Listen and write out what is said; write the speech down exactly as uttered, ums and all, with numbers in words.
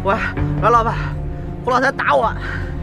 喂喂，老板，胡老三打我，